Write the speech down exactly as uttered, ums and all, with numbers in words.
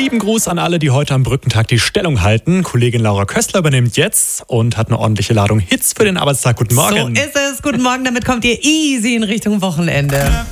Lieben Gruß an alle, die heute am Brückentag die Stellung halten. Kollegin Laura Köstler übernimmt jetzt und hat eine ordentliche Ladung Hits für den Arbeitstag. Guten Morgen. So ist es. Guten Morgen, damit kommt ihr easy in Richtung Wochenende.